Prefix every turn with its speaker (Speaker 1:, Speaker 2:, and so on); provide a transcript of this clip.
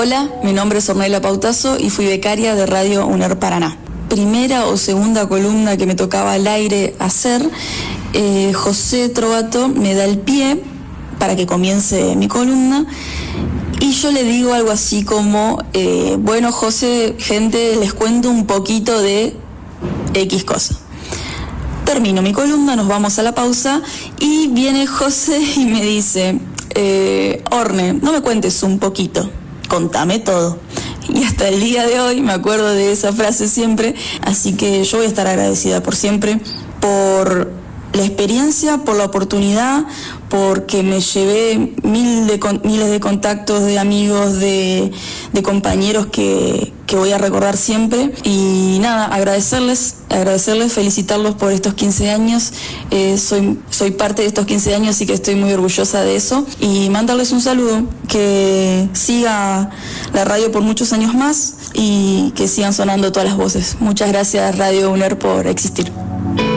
Speaker 1: Hola, mi nombre es Ornella Pautazo y fui becaria de Radio UNER Paraná. Primera o segunda columna que me tocaba al aire hacer, José Trovato me da el pie para que comience mi columna y yo le digo algo así como, bueno José, gente, les cuento un poquito de X cosa. Termino mi columna, nos vamos a la pausa y viene José y me dice, Orne, no me cuentes un poquito, contame todo. Y hasta el día de hoy me acuerdo de esa frase siempre, así que yo voy a estar agradecida por siempre, por la experiencia, por la oportunidad, porque me llevé miles de contactos, de amigos, de compañeros que voy a recordar siempre. Y nada, agradecerles, felicitarlos por estos 15 años. Soy parte de estos 15 años y que estoy muy orgullosa de eso. Y mandarles un saludo, que siga la radio por muchos años más y que sigan sonando todas las voces. Muchas gracias Radio UNER por existir.